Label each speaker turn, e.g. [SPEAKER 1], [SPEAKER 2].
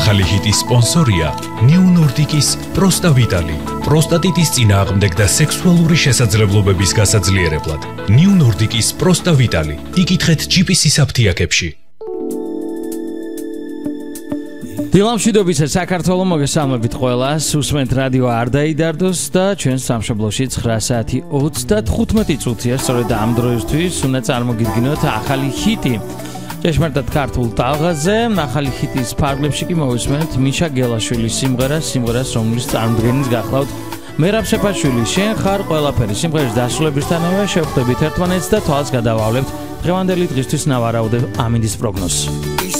[SPEAKER 1] ახალი ჰიტის სპონსორია New Nordic-ის პროსტავიტალი. პროსტატიტის წინააღმდეგ და სექსუალური შესაძლებლობების გასაძლიერებლად. New Nordic-ის პროსტავიტალი. იკითხეთ GPC-ის აფთიაქებში.
[SPEAKER 2] დილამშვიდობისა საქართველო მოგესალმებით ყველას. უსმენთ რადიო არ დაიდარდოს და ჩვენ სამშობლოში 9 საათი 35 წუთია. სწორედ ამ დროისთვის უნდა წარმოგიდგინოთ ახალი ჰიტი. ჭეშმარიტად ქართულ ტალღაზე, ახალი ჰიტის ფარგლებში კი მოვისმენთ მიშა გელაშვილის სიმღერას, რომლის წარმოდგენის გახლავთ მერაბ შეფაშვილი. შენ ხარ ყველაფერი. სიმღერის დასრულებისთანავე შევხვდებით ერთმანეთს და თვალს გადავავლებთ დღევანდელი დღისთვის ნავარაუდებ ამინდის პროგნოზს.